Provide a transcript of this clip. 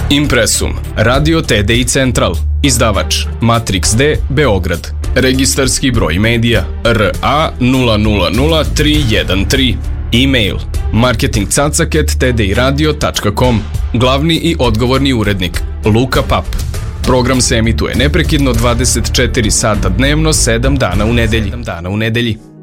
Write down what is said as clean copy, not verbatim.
Impresum, Radio TDI Central, izdavač Matrix D, Beograd, registarski broj medija RA 000313, e-mail marketingcacak@tdiradio.com, glavni i odgovorni urednik Luka Pap. Program se emituje neprekidno 24 sata dnevno, 7 dana u nedelji.